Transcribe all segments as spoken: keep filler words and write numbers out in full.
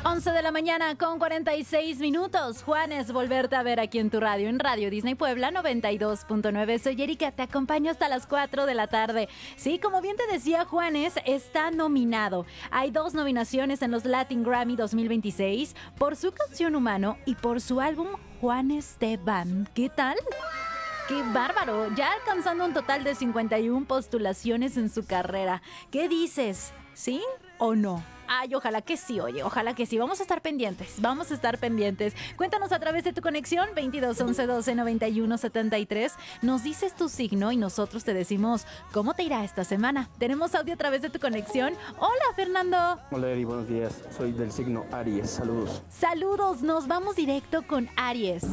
once de la mañana con cuarenta y seis minutos. Juanes, volverte a ver aquí en tu radio, en Radio Disney Puebla noventa y dos punto nueve. Soy Erika, te acompaño hasta las cuatro de la tarde. Sí, como bien te decía, Juanes está nominado. Hay dos nominaciones en los Latin Grammy dos mil veintiséis por su canción Humano y por su álbum Juanes de Band. ¿Qué tal? ¡Qué bárbaro! Ya alcanzando un total de cincuenta y una postulaciones en su carrera. ¿Qué dices? ¿Sí o no? Ay, ojalá que sí, oye, ojalá que sí. Vamos a estar pendientes, vamos a estar pendientes. Cuéntanos a través de tu conexión veintidós once doce noventa y uno setenta y tres. Nos dices tu signo y nosotros te decimos cómo te irá esta semana. Tenemos audio a través de tu conexión. Hola, Fernando. Hola, Eri, buenos días. Soy del signo Aries. Saludos. Saludos, nos vamos directo con Aries.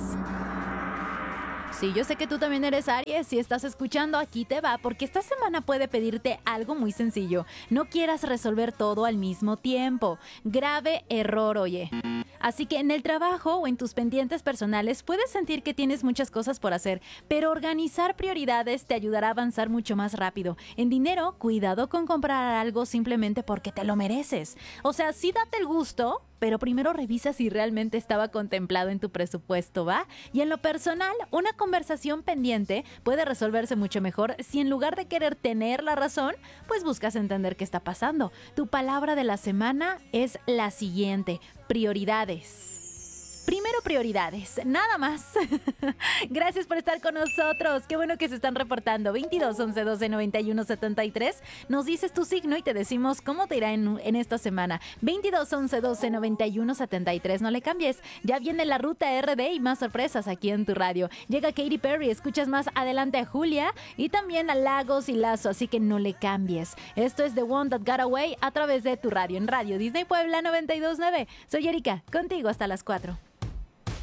Sí, yo sé que tú también eres Aries. Si estás escuchando, aquí te va, porque esta semana puede pedirte algo muy sencillo. No quieras resolver todo al mismo tiempo. Grave error, oye. Así que en el trabajo o en tus pendientes personales puedes sentir que tienes muchas cosas por hacer, pero organizar prioridades te ayudará a avanzar mucho más rápido. En dinero, cuidado con comprar algo simplemente porque te lo mereces. O sea, sí date el gusto, pero primero revisa si realmente estaba contemplado en tu presupuesto, ¿va? Y en lo personal, una conversación pendiente puede resolverse mucho mejor si en lugar de querer tener la razón, pues buscas entender qué está pasando. Tu palabra de la semana es la siguiente: prioridades. Primero prioridades, nada más. Gracias por estar con nosotros. Qué bueno que se están reportando. veintidós once doce noventa y uno setenta y tres. Nos dices tu signo y te decimos cómo te irá en, en esta semana. veintidós once doce noventa y uno setenta y tres. No le cambies. Ya viene la ruta R D y más sorpresas aquí en tu radio. Llega Katy Perry, escuchas más adelante a Julia y también a Lagos y Lazo, así que no le cambies. Esto es The One That Got Away a través de tu radio, en Radio Disney Puebla noventa y dos punto nueve. Soy Erika, contigo hasta las cuatro.